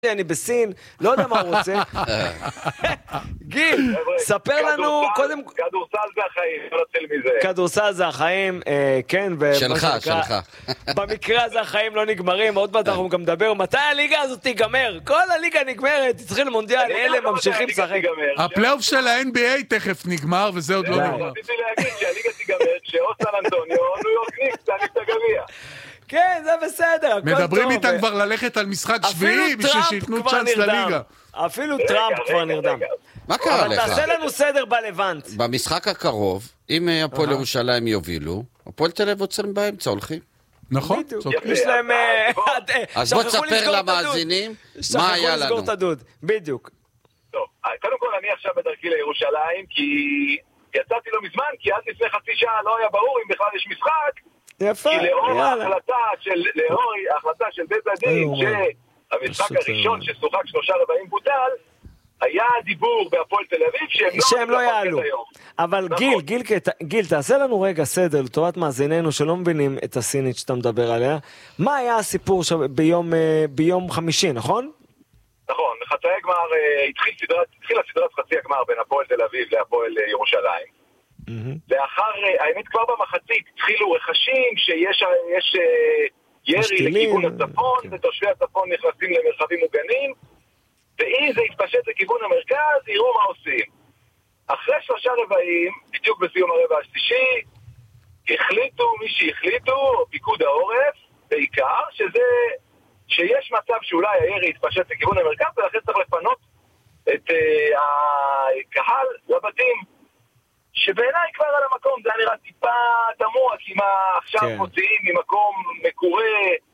אני בסין, לא יודע מה הוא רוצה. גיל, ספר לנו קודם... כדורסל זה החיים, לא נתחיל מזה. כדורסל זה החיים, כן. שלך. במקרה הזה החיים לא נגמרים, עוד מעט אנחנו גם נדבר, מתי הליגה הזאת תיגמר? כל הליגה נגמרת, תתחיל למונדיאל, אלה ממשיכים לשחק. הפלייאוף של ה-NBA תכף נגמר, וזה עוד לא נגמר. רציתי להגיד שהליגה תיגמר, שאו סן אנטוניו או ניו יורק ניקס תעניף את הגביע. כן, זה בסדר. מדברים איתם כבר ללכת על משחק שביעי בשביל שיתנו צ'אנס לליגה. אפילו טראמפ כבר נרדם. מה קרה לך? אבל תעשה לנו סדר בלבנט. במשחק הקרוב, אם הפועל ירושלים יובילו, הפועל תל אביב עוצרים באמצע, הולכים. נכון. יש להם... אז בוא תספר למאזינים מה היה לנו. שכחו לסגור את הדוד, בדיוק. טוב, קודם כל אני עכשיו בדרכי לירושלים, כי יצאתי לא מזמן, כי עד לפני חצי שעה לא היה ברור אם בכלל יש משחק. יפה, כי לאור ההחלטה של בית הדין, שהמשחק הראשון ששוחק 3 רבעים בוטל, היה דיבור בהפועל תל אביב שהם לא יעלו. אבל גיל, תעשה לנו רגע סדר לטובת מאזיננו שלא מבינים את הסינית שאתה מדבר עליה. מה היה הסיפור ביום חמישי, נכון? נכון, בחצאי הגמר התחילה סדרת חצי הגמר בין הפועל תל אביב להפועל ירושלים. לאחר, האמת כבר במחצית התחילו רכשים שיש ירי לכיוון הצפון, ותושבי הצפון נכנסים למרחבים מוגנים, ואם זה יתפשט לכיוון המרכז, יראו מה עושים. אחרי 3 רבעים, בדיוק בסיום הרבע השלישי, החליטו מי שהחליטו, פיקוד העורף, בעיקר, שיש מצב שאולי הירי יתפשט לכיוון המרכז, ולכן צריך לפנות את הקהל לבתים. שבעיניי כבר על המקום, זה נראה טיפה תמוה, כי מה עכשיו מוציאים ממקום מקורה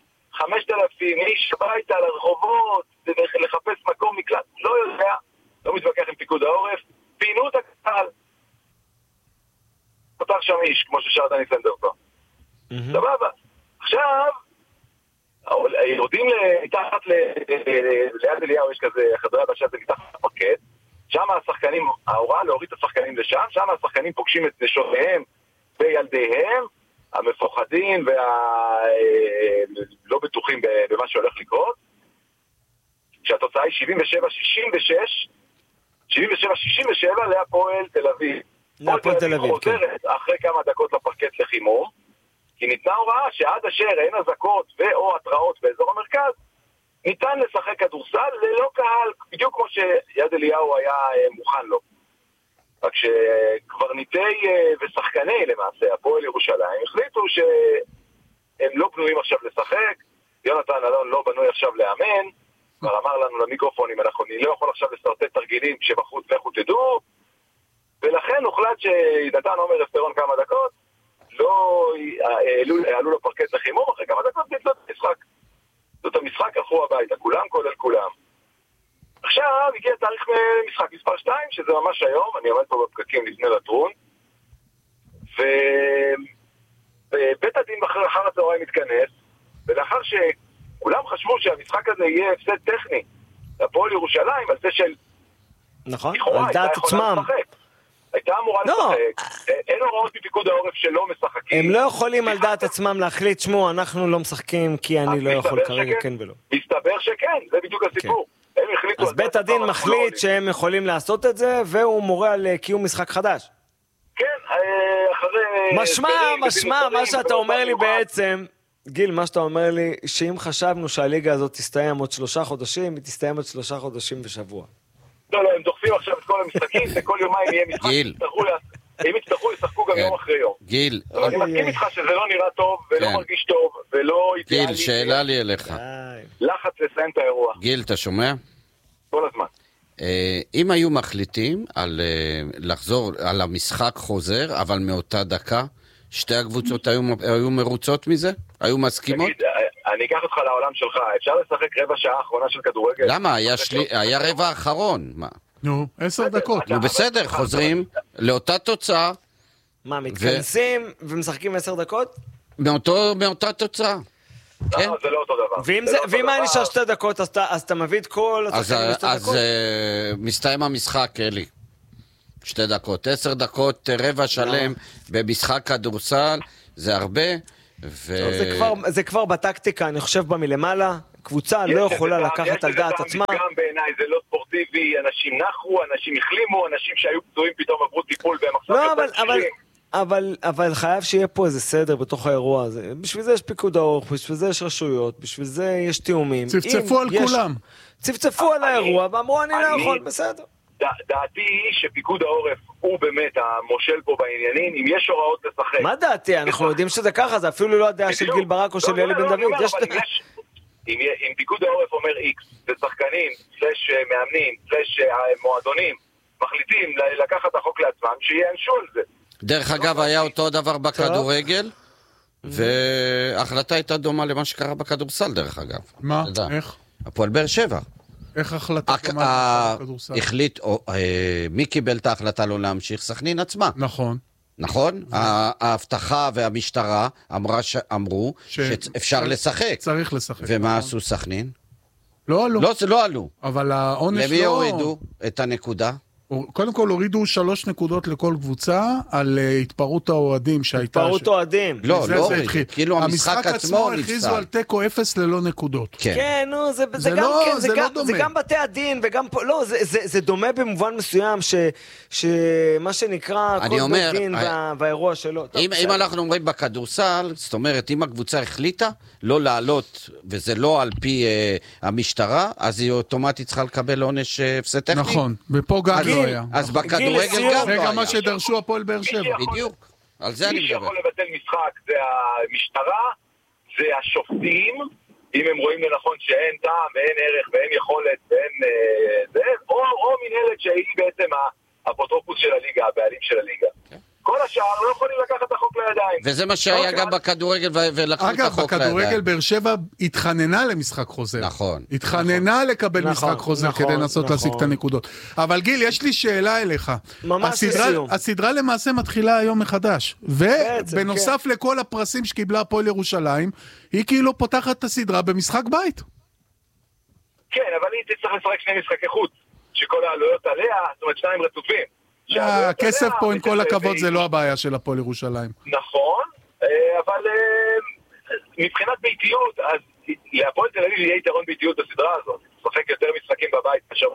5,000 איש הביתה לרחובות, לחפש מקום מקלט, לא יודע, לא מתווכח עם פיקוד העורף, פינו את הקהל. פתח שם איש, כמו ששר דני סנדרסון. סבבה. עכשיו, יורדים מתחת ליד אליהו, יש כזה חדרי הבשה, זה מתחת לפרקט, שם השחקנים, ההוראה להוריד את השחקנים לשם, שם השחקנים פוגשים את נשותיהם וילדיהם, המפוחדים והלא בטוחים במה שהולך לקרות, שהתוצאה היא 77-67 להפועל תל אביב. להפועל תל אביב, כן. חוזרת אחרי כמה דקות לפרקט לחימום, כי ניתנה הוראה שעד אשר אין אזעקות ואו התראות באזור המרכז, ניתן לשחק כדורסל ללא קהל, בדיוק כמו שיד אליהו היה מוכן לו. רק שקברניטי ושחקני למעשה, הפועל ירושלים, החליטו שהם לא בנויים עכשיו לשחק, יונתן אלון לא בנוי עכשיו לאמן, כבר אמר לנו למיקרופונים, אני לא יכול עכשיו לסרטט תרגילים כשבחוץ לכו תדעו, ולכן הוחלט שנתן עומר אפטרון כמה דקות, לא העלו לפרקט לחימום, אחרי כמה דקות נתנו את המשחק. זאת המשחק, הלכו הביתה, כולם כולל כולם. עכשיו הגיע תאריך משחק מספר 2, שזה ממש היום, אני עומד פה בפקקים לפני לטרון, ובית הדין אחר הצהריים מתכנס, ולאחר שכולם חשבו שהמשחק הזה יהיה הפסד טכני לפועל ירושלים, על זה של... נכון, על דעת עצמם. הייתה אמורה לשחק, אין הוראות מפיקוד העורף שלא משחקים. הם לא יכולים על דעת עצמם להחליט, שמו, אנחנו לא משחקים כי אני לא יכול כרגע, כן ולא. מסתבר שכן, זה בדיוק הסיפור. אז בית הדין מחליט שהם יכולים לעשות את זה, והוא מורה על קיום משחק חדש. כן, אחרי... משמע, מה שאתה אומר לי בעצם, גיל, מה שאתה אומר לי, שאם חשבנו שהליגה הזאת תסתיים עוד 3 חודשים, היא תסתיים עוד 3 חודשים ושבוע. לא, הם דוחפים עכשיו את כל המשחקים, וכל יומיים יהיה משחק, אם יצטרכו, ישחקו גם יום אחרי יום. גיל. אני מסכים איתך שזה לא נראה טוב, ולא מרגיש טוב, ולא אידיאלי. גיל, שאלה לי אליך. לחץ לסיים את האירוע. גיל, אתה שומע? כל הזמן. אם היו מחליטים על לחזור על המשחק חוזר, אבל מאותה דקה, שתי הקבוצות היו מרוצות מזה? היו מסכימות? אני אקח אותך לעולם שלך, אפשר לשחק רבע שעה האחרונה של כדורגל? למה? היה רבע האחרון. נו, 10 דקות. נו בסדר, חוזרים לאותה תוצאה. מה, מתכנסים ומשחקים 10 דקות? מאותה תוצאה. כן? זה לא אותו דבר. ואם היה נשאר 2 דקות, אז אתה מביא את כל השחקנים ל2 דקות? אז מסתיים המשחק, אלי. 2 דקות. 10 דקות, רבע שלם במשחק כדורסל, זה הרבה. זה כבר בטקטיקה, אני חושב במלמעלה, קבוצה לא יכולה לקחת על דעת עצמה. גם בעיניי זה לא ספורטיבי, אנשים נחו, אנשים החלימו, אנשים שהיו פצועים פתאום עברו טיפול והם עכשיו אבל חייב שיהיה פה איזה סדר בתוך האירוע הזה. בשביל זה יש פיקוד העורף, בשביל זה יש רשויות, בשביל זה יש תיאומים. צפצפו על כולם. צפצפו על האירוע ואמרו אני לא יכול, בסדר. דעתי היא שפיקוד העורף הוא באמת המושל פה בעניינים, אם יש הוראות לשחק. מה דעתי? אנחנו יודעים שזה ככה, זה אפילו לא הדעה של גיל ברק או של אלי בן דוד. אם פיקוד העורף אומר X, ושחקנים, סלש מאמנים, סלש מועדונים, מחליטים לקחת החוק לעצמם, שיענשו על זה. דרך אגב, היה אותו דבר בכדורגל, וההחלטה הייתה דומה למה שקרה בכדורסל, דרך אגב. מה? איך? הפועל באר שבע. איך החלטה דומה בכדורסל? החליט, מי קיבל את ההחלטה לא להמשיך? סכנין עצמה. נכון. נכון? ההבטחה והמשטרה אמרו שאפשר לשחק. צריך לשחק. ומה עשו סכנין? לא עלו. לא עלו. אבל העונש לא... למי הורידו את הנקודה? קודם כל הורידו 3 נקודות לכל קבוצה על התפרעות האוהדים שהייתה... התפרעות האוהדים. לא הורידו. כאילו המשחק עצמו נפסל. הכריזו על תקו 0 ללא נקודות. כן, נו, זה גם בתי הדין וגם פה, לא, זה דומה במובן מסוים שמה שנקרא כל בית דין והאירוע שלו. אם אנחנו אומרים בכדורסל, זאת אומרת, אם הקבוצה החליטה לא לעלות, וזה לא על פי המשטרה, אז היא אוטומטית צריכה לקבל עונש הפסד טכני. נכון, ופה גם לא היה. אז בכדורגל גם לא היה. זה גם מה שדרשו הפועל באר שבע. בדיוק, על זה אני מדבר. מי שיכול לבטל משחק זה המשטרה, זה השופטים, אם הם רואים לנכון שאין טעם ואין ערך ואין יכולת ואין או מנהלת שהיא בעצם האפוטרופוס של הליגה, הבעלים של הליגה. כל השאר לא יכולים לקחת את החוק לידיים. וזה מה שהיה גם בכדורגל ולקחו את החוק לידיים. אגב, בכדורגל באר שבע התחננה למשחק חוזר. נכון. התחננה לקבל משחק חוזר כדי לנסות להשיג את הנקודות. אבל גיל, יש לי שאלה אליך. ממש לסיום. הסדרה למעשה מתחילה היום מחדש. ובנוסף לכל הפרסים שקיבלה הפועל ירושלים, היא כאילו פותחת את הסדרה במשחק בית. כן, אבל היא תצטרך לשחק 2 משחקי חוץ, שכל העלויות עליה, זאת אומרת 2 רצופים. הכסף פה עם כל הכבוד זה לא הבעיה של הפועל ירושלים. נכון, אבל מבחינת ביתיות, אז להפועל תל אביב יהיה יתרון ביתיות בסדרה הזאת. שחק יותר משחקים בבית עכשיו.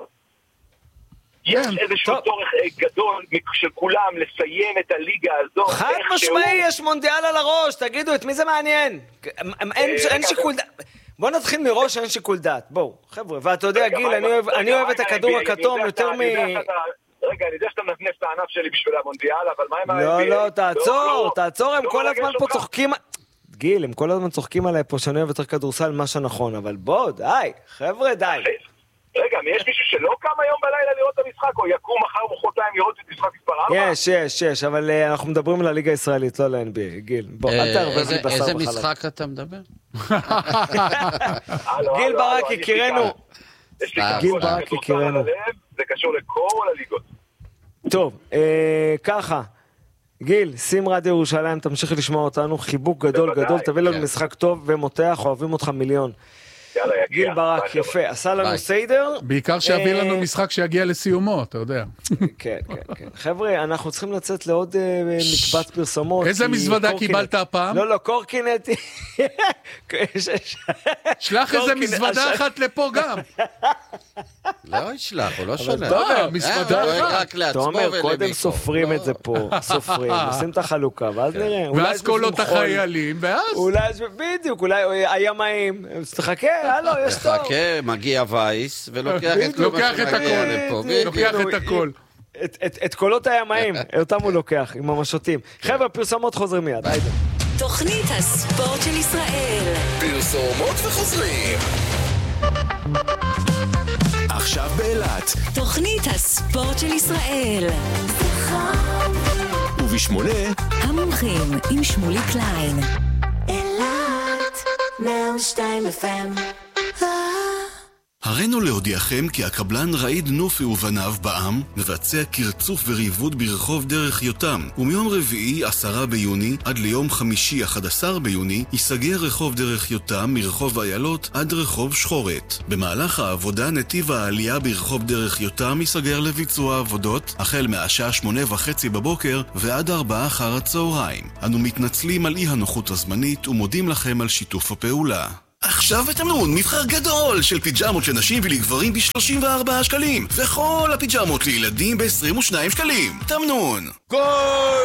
יש איזשהו צורך גדול של כולם לסיים את הליגה הזאת. חד משמעי, יש מונדיאל על הראש, תגידו, את מי זה מעניין? אין שיקול דעת. בוא נתחיל מראש, אין שיקול דעת. בואו, חבר'ה, ואתה יודע, גיל, אני אוהב את הכדור הכתום יותר מ... רגע, אני יודע שאתה מנפנף את הענף שלי בשביל המונדיאל, אבל מה עם ה... לא, תעצור, הם כל הזמן פה צוחקים... גיל, הם כל הזמן צוחקים עליי פה שאני אוהב יותר כדורסל, מה שנכון, אבל בוא, די, חבר'ה, די. רגע, יש מישהו שלא קם היום בלילה לראות את המשחק, או יקום מחר ומחרתיים לראות את משחק מספר 4? יש, אבל אנחנו מדברים על הליגה הישראלית, לא ל-NBA, גיל. בוא, אל תערבב לי בשר איזה משחק אתה מדבר? גיל ברק יקירנו. גיל ברק יקירנו. זה קשור לכל הליגות. טוב, ככה, גיל, שים רדיו ירושלים, תמשיך לשמוע אותנו, חיבוק גדול, תביא לנו משחק טוב ומותח, אוהבים אותך מיליון. גיל ברק, יפה, עשה לנו סיידר. בעיקר שיביא לנו משחק שיגיע לסיומו, אתה יודע. כן. חבר'ה, אנחנו צריכים לצאת לעוד מקבץ פרסומות. איזה מזוודה קיבלת הפעם? לא, קורקינט. שלח איזה מזוודה אחת לפה גם. לא ישלח, הוא לא שולח. מזוודה אחת. תומר, קודם סופרים את זה פה, סופרים, עושים את החלוקה, ואז נראה. ואז קולות החיילים, ואז? בדיוק, אולי הימאים, תחכה, הלו, יש טוב. תחכה, מגיע וייס, ולוקח את הכל. את קולות הימאים, אותם הוא לוקח, עם המשוטים. חבר'ה, פרסומות חוזרים מיד, היידה. תוכנית הספורט של ישראל. פרסומות וחוזרים. עכשיו באילת. תוכנית הספורט של ישראל. ובשמונה המומחים עם שמולי קליין. אילת 102 FM. הרינו להודיעכם כי הקבלן רעיד נופי ובניו בעם מבצע קרצוף וריבוד ברחוב דרך יותם, ומיום רביעי 10 ביוני עד ליום חמישי 11 ביוני ייסגר רחוב דרך יותם מרחוב איילות עד רחוב שחורת. במהלך העבודה נתיב העלייה ברחוב דרך יותם ייסגר לביצוע עבודות החל מהשעה 8:30 בבוקר ועד 4 אחר הצהריים. אנו מתנצלים על אי הנוחות הזמנית ומודים לכם על שיתוף הפעולה. עכשיו בתמנון מבחר גדול של פיג'מות של נשים ולגברים ב-34 שקלים, וכל הפיג'מות לילדים ב-22 שקלים. תמנון. גול!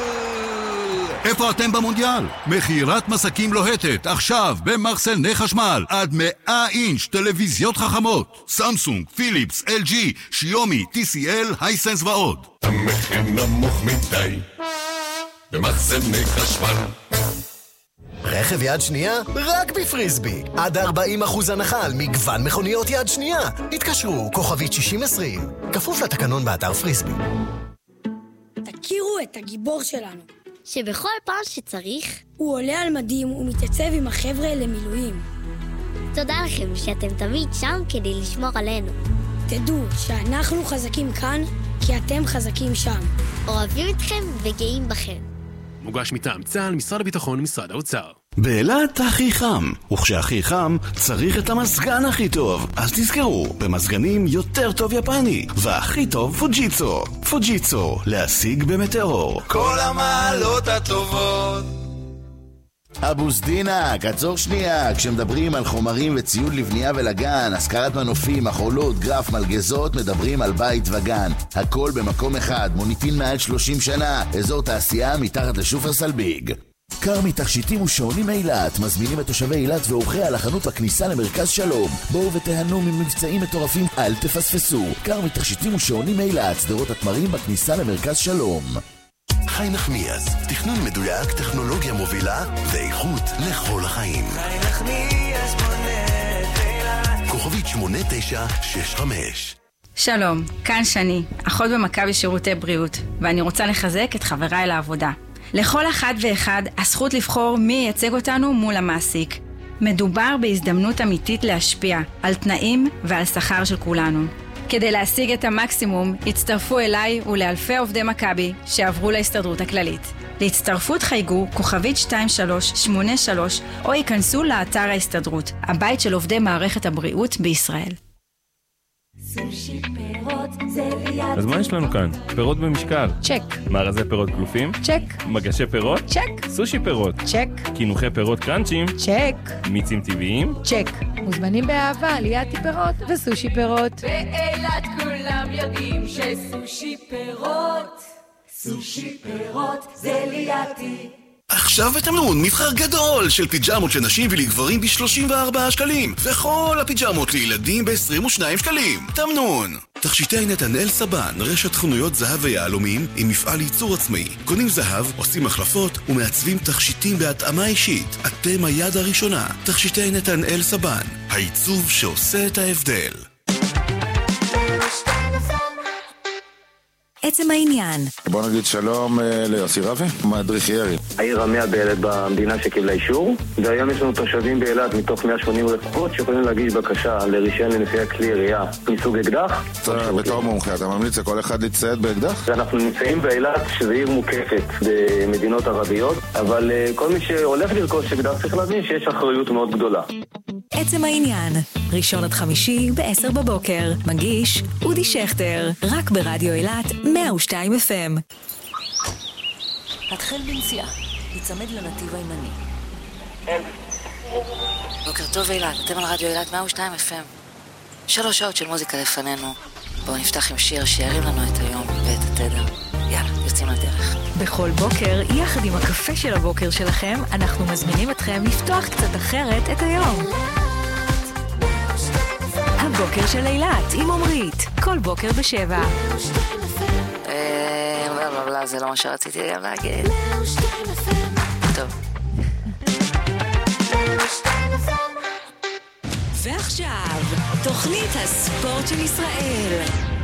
איפה אתם במונדיאל? מכירת מסקים לוהטת, עכשיו במחסני חשמל, עד 100 אינץ' טלוויזיות חכמות, סמסונג, פיליפס, LG, שיומי, TCL, הייסנס ועוד. המחיר נמוך מדי במחסני חשמל. רכב יד שנייה? רק בפריסבי. עד 40% הנחה על מגוון מכוניות יד שנייה. התקשרו, כוכבית 6020. כפוף לתקנון באתר פריסבי. תכירו את הגיבור שלנו. שבכל פעם שצריך, הוא עולה על מדים ומתייצב עם החבר'ה למילואים. תודה לכם שאתם תמיד שם כדי לשמור עלינו. תדעו שאנחנו חזקים כאן, כי אתם חזקים שם. אוהבים אתכם וגאים בכם. מוגש מטעם צה"ל, משרד הביטחון ומשרד האוצר. באילת הכי חם, וכשהכי חם צריך את המזגן הכי טוב. אז תזכרו, במזגנים יותר טוב יפני, והכי טוב פוג'יצו. פוג'יצו, להשיג במטאור. כל המעלות הטובות. אבו סדינק, עצור שנייה. כשמדברים על חומרים וציוד לבנייה ולגן, השכרת מנופים, מחולות, גרף, מלגזות, מדברים על בית וגן. הכל במקום אחד, מוניטין מעל 30 שנה, אזור תעשייה מתחת לשופרסל ביג. קרמי תכשיטים ושעונים אילת מזמינים את תושבי אילת ואורחיה לחנות בכניסה למרכז שלום. בואו ותהנו ממבצעים מטורפים, אל תפספסו. קרמי תכשיטים ושעונים אילת, סדרות התמרים בכניסה למרכז שלום. חי נחמיאס, תכנון מדויק, טכנולוגיה מובילה ואיכות לכל החיים. חי נחמיאס בונה את אילת. כוכבית 8965. שלום, כאן שני, אחות במכבי שירותי בריאות, ואני רוצה לחזק את חבריי לעבודה. לכל אחד ואחד הזכות לבחור מי ייצג אותנו מול המעסיק. מדובר בהזדמנות אמיתית להשפיע על תנאים ועל שכר של כולנו. כדי להשיג את המקסימום, הצטרפו אליי ולאלפי עובדי מכבי שעברו להסתדרות הכללית. להצטרפות חייגו כוכבית 2383 או ייכנסו לאתר ההסתדרות, הבית של עובדי מערכת הבריאות בישראל. סושי פירות זה ליד. אז מה יש לנו כאן? פירות במשקל. צ'ק. מארזי פירות קלופים? צ'ק. מגשי פירות? צ'ק. סושי פירות? צ'ק. קינוחי פירות קרנצ'ים? צ'ק. מיצים טבעיים? צ'ק. מוזמנים באהבה ליאתי פירות וסושי פירות. באילת כולם יודעים שסושי פירות, סושי פירות זה ליאתי. עכשיו בתמנון מבחר גדול של פיג'מות של נשים ולגברים ב-34 שקלים, וכל הפיג'מות לילדים ב-22 שקלים. תמנון. תכשיטי נתנאל סבן, רשת חנויות זהב ויהלומים עם מפעל ייצור עצמאי. קונים זהב, עושים מחלפות ומעצבים תכשיטים בהתאמה אישית. אתם היד הראשונה. תכשיטי נתנאל סבן, העיצוב שעושה את ההבדל. עצם העניין. בוא נגיד שלום ליוסי רבי, מדריך ירי. העיר המאה באילת במדינה שקיבלה אישור, והיום יש לנו תושבים באילת מתוך 180 רחובות שיכולים להגיש בקשה לרישיון לנשיאת כלי ירייה מסוג אקדח. בתור מומחה, אתה ממליץ לכל אחד להצטייד באקדח? אנחנו נמצאים באילת שזו עיר מוקפת במדינות ערביות, אבל כל מי שהולך לרכוש אקדח צריך להבין שיש אחריות מאוד גדולה. עצם העניין, ראשון עד חמישי ב-10 בבוקר, מגיש אודי שכטר, רק ברדיו אילת 102 FM. התחל בנסיעה, יצמד לנתיב הימני. בוקר טוב אילת, אתם על רדיו אילת 102 FM. 3 שעות של מוזיקה לפנינו. בואו נפתח עם שיר שירים לנו את היום ואת התדר. יאללה, יוצאים לדרך. בכל בוקר, יחד עם הקפה של הבוקר שלכם, אנחנו מזמינים אתכם לפתוח קצת אחרת את היום. הבוקר של אילת עם עומרית, כל בוקר ב7. לא, זה לא מה שרציתי גם להגיד. טוב. ועכשיו, תוכנית הספורט של ישראל.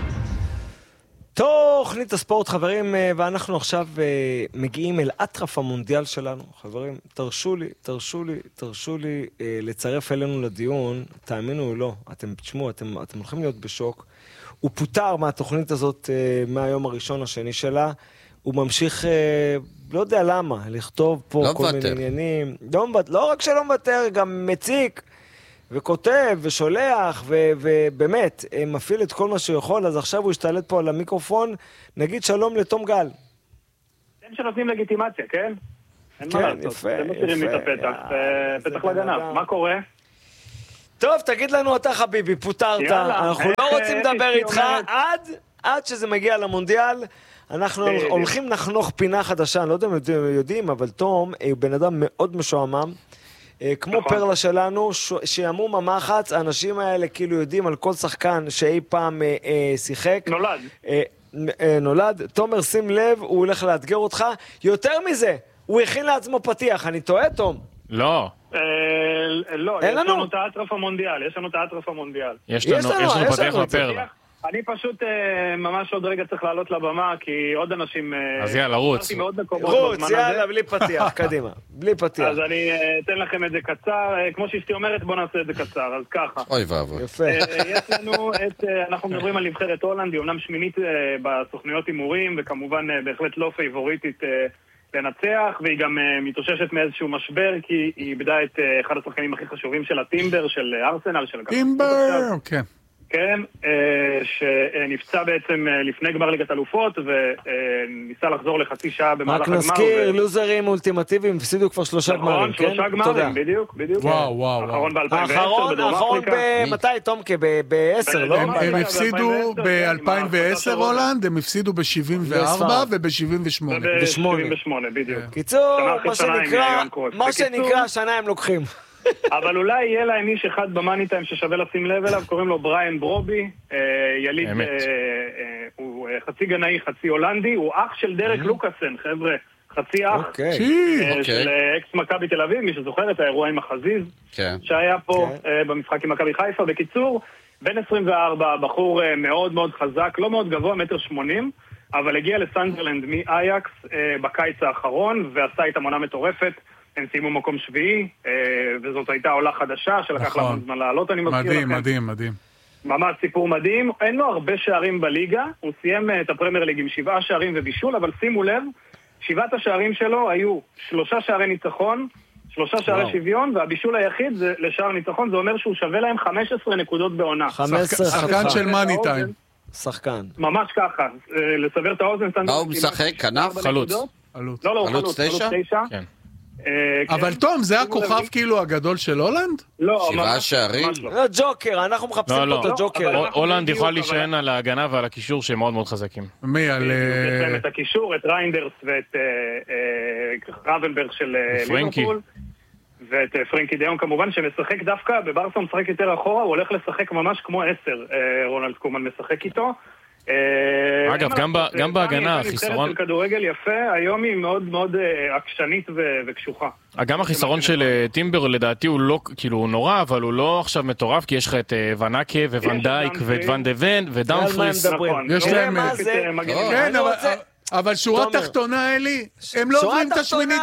תוכנית הספורט, חברים, ואנחנו עכשיו מגיעים אל אטרף המונדיאל שלנו. חברים, תרשו לי לצרף אלינו לדיון, תאמינו או לא, תשמעו, אתם הולכים להיות בשוק. הוא פוטר מהתוכנית הזאת מהיום הראשון השני שלה, הוא ממשיך, לא יודע למה, לכתוב פה לא כל מיני עניינים. לא רק שלא מוותר, גם מציק. וכותב ושולח ובאמת מפעיל את כל מה שהוא יכול. אז עכשיו הוא השתלט פה על המיקרופון. נגיד שלום לתום גל. הם שנותנים לגיטימציה, כן? אין כן, מה לעשות. יפה. הם מסירים את הפתח. פתח לגנב. מה קורה? טוב, תגיד לנו אתה חביבי, פוטרת, אנחנו לא רוצים לדבר איתך עד שזה מגיע למונדיאל, אנחנו הולכים לחנוך פינה חדשה, אני לא יודע אם אתם יודעים, אבל תום הוא בן אדם מאוד משועמם, כמו פרלה שלנו, שימום המחץ, האנשים האלה כאילו יודעים על כל שחקן שאי פעם שיחק. נולד. תומר, שים לב, הוא הולך לאתגר אותך. יותר מזה, הוא הכין לעצמו פתיח, אני טועה, תום? לא. לא, יש לנו את האטרף המונדיאל, יש לנו פתיח לפרלה. אני פשוט ממש עוד רגע צריך לעלות לבמה, כי עוד אנשים... אז יאללה, רוץ. רוץ, יאללה, בלי פתיח, קדימה. בלי פתיח. אז אני אתן לכם את זה קצר. כמו שאשתי אומרת, בואו נעשה את זה קצר. אז ככה. אוי ואבוי. יפה. יש לנו אנחנו מדברים על נבחרת הולנד, היא אומנם שמינית בסוכניות הימורים, וכמובן בהחלט לא פייבוריטית לנצח, והיא גם מתאוששת מאיזשהו משבר, כי היא איבדה את אחד השחקנים הכי חשובים של הטימבר, של ארסנל, של... טימבר, כן. כן, שנפצע בעצם לפני גמר ליגת אלופות, וניסה לחזור לחצי שעה במהלך הגמר. רק נזכיר, לוזרים אולטימטיביים, הפסידו כבר 3 גמרים, כן? 3 גמרים, בדיוק. וואו. האחרון ב-2010 האחרון מתי, תומקה? ב-10, לא? הם הפסידו ב-2010 הולנד, הם הפסידו ב-74 וב-78. ב-78, בדיוק. קיצור, מה שנקרא, שנה הם לוקחים. אבל אולי יהיה להם איש אחד במאניטיים ששווה לשים לב אליו, קוראים לו בריין ברובי, יליד, הוא חצי גנאי, חצי הולנדי, הוא אח של דרק לוקאסן, חבר'ה, חצי אח של אקס מכבי תל אביב, מי שזוכר את האירוע עם החזיז שהיה פה במשחק עם מכבי חיפה. בקיצור, בן 24, בחור מאוד מאוד חזק, לא מאוד גבוה, 1.80 מטר, אבל הגיע לסנדרלנד מאייקס בקיץ האחרון ועשה איתה עונה מטורפת. הם סיימו מקום שביעי, וזאת הייתה עולה חדשה שלקח לה זמן לעלות, אני מזכיר לכם. מדהים. ממש סיפור מדהים. אין לו הרבה שערים בליגה, הוא סיים את הפרמייר ליג עם 7 שערים ובישול, אבל שימו לב, 7 השערים שלו היו 3 שערי ניצחון, 3 שערי שוויון, והבישול היחיד זה לשער ניצחון, זה אומר שהוא שווה להם 15 נקודות בעונה. שחקן של מאני טיים. שחקן. ממש ככה, לסבר את האוזן. הוא משחק, כנף? חלוץ. לא, חלוץ 9? כן. אבל תום, זה הכוכב כאילו הגדול של הולנד? לא, 7 שערים? ג'וקר, אנחנו מחפשים פה את הג'וקר. הולנד יכולה להישען על ההגנה ועל הקישור שהם מאוד מאוד חזקים. מי? על... יש להם את הקישור, את ריינדרס ואת רבנברג של ליברפול, ואת פרנקי דיון כמובן, שמשחק דווקא, בברסה הוא משחק יותר אחורה, הוא הולך לשחק ממש כמו 10, רונלד קומן משחק איתו. אגב, גם בהגנה, החיסרון... כדורגל יפה, היום היא מאוד מאוד עקשנית וקשוחה. גם החיסרון של טימבר לדעתי הוא לא, כאילו הוא נורא, אבל הוא לא עכשיו מטורף, כי יש לך את ונאקה וואן דייק ואת ואן דה ון ודאמפריס. יש להם... כן, אבל שורה תחתונה, אלי, הם לא עוברים את השמינית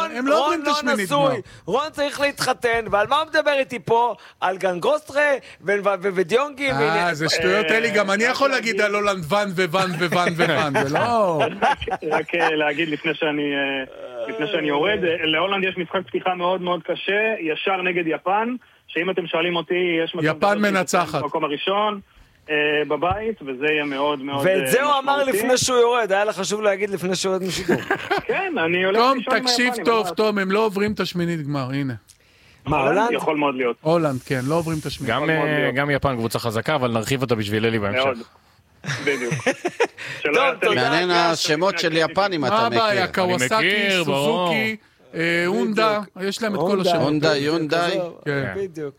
גמר. רון צריך להתחתן, ועל מה הוא מדבר איתי פה? על גנגוסטרה ודיונגי. זה שטויות, אלי, גם אני יכול להגיד על הולנד ון וון וון וון, זה לא... רק להגיד לפני שאני יורד, להולנד יש משחק פתיחה מאוד מאוד קשה, ישר נגד יפן, שאם אתם שואלים אותי, יש... יפן מנצחת. במקום הראשון. בבית, וזה יהיה מאוד מאוד... ואת זה הוא אמר לפני שהוא יורד, היה לך חשוב להגיד לפני שהוא יורד משידור. כן, אני הולך תום, תקשיב טוב, תום, הם לא עוברים את השמינית גמר, הנה. מה, הולנד? יכול מאוד להיות. הולנד, כן, לא עוברים את השמינית. גם יפן קבוצה חזקה, אבל נרחיב אותה בשביל אלי בהמשך. מאוד, בדיוק. מעניין השמות של יפן אם אתה מכיר. מה הבעיה, קוואסקי, סוזוקי, הונדה, יש להם את כל השמות. הונדה, יונדאי. בדיוק.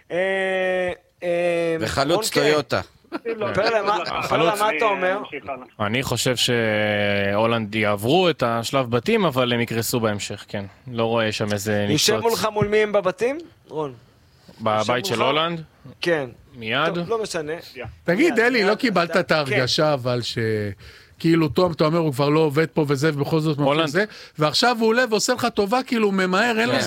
וחלוץ טויוטה. פרלה, מה אתה אומר? אני חושב שהולנד יעברו את השלב בתים, אבל הם יקרסו בהמשך, כן. לא רואה שם איזה ניצוץ. יושב מולך מול מי הם בבתים, רון? בבית של הולנד? כן. מיד? לא משנה. תגיד, אלי, לא קיבלת את ההרגשה, אבל כאילו תום, אתה אומר, הוא כבר לא עובד פה וזה, ובכל זאת זה, ועכשיו הוא עולה ועושה לך טובה, כאילו הוא ממהר, אין לו